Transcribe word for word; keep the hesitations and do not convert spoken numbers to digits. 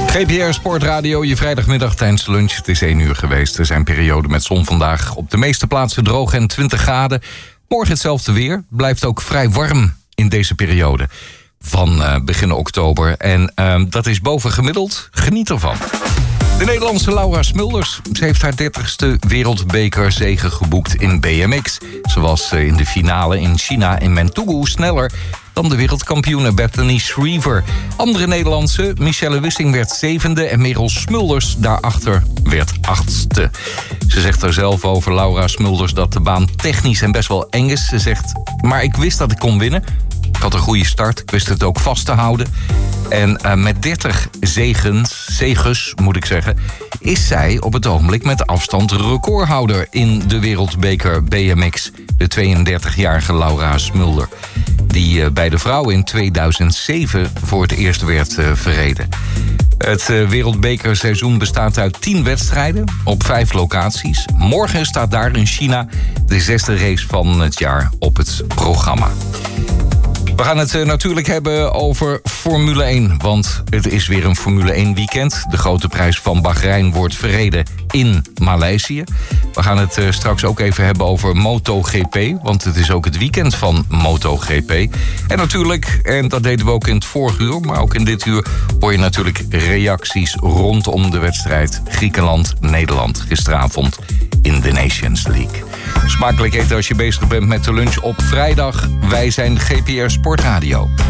G P R Sportradio, je vrijdagmiddag tijdens de lunch. Het is één uur geweest. Er zijn perioden met zon vandaag. Op de meeste plaatsen droog en twintig graden. Morgen hetzelfde weer. Blijft ook vrij warm in deze periode van uh, begin oktober. En uh, dat is bovengemiddeld. Geniet ervan. De Nederlandse Laura Smulders. Ze heeft haar dertigste wereldbekerzege geboekt in B M X. Ze was uh, in de finale in China in Mentougou sneller dan de wereldkampioene Bethany Shriver. Andere Nederlandse, Michelle Wissing, werd zevende en Merel Smulders daarachter werd achtste. Ze zegt er zelf over Laura Smulders dat de baan technisch en best wel eng is. Ze zegt, maar ik wist dat ik kon winnen. Ik had een goede start, ik wist het ook vast te houden. En uh, met dertig zegens, zeges, moet ik zeggen, is zij op het ogenblik met afstand recordhouder in de wereldbeker B M X. De tweeëndertigjarige Laura Smulder, die uh, bij de vrouwen in tweeduizend zeven voor het eerst werd uh, verreden. Het uh, wereldbekerseizoen bestaat uit tien wedstrijden op vijf locaties. Morgen staat daar in China de zesde race van het jaar op het programma. We gaan het uh, natuurlijk hebben over Formule één, want het is weer een Formule één weekend. De grote prijs van Bahrein wordt verreden in Maleisië. We gaan het uh, straks ook even hebben over MotoGP, want het is ook het weekend van MotoGP. En natuurlijk, en dat deden we ook in het vorige uur, maar ook in dit uur hoor je natuurlijk reacties rondom de wedstrijd Griekenland-Nederland gisteravond in de Nations League. Smakelijk eten als je bezig bent met de lunch op vrijdag. Wij zijn G P R Sportradio.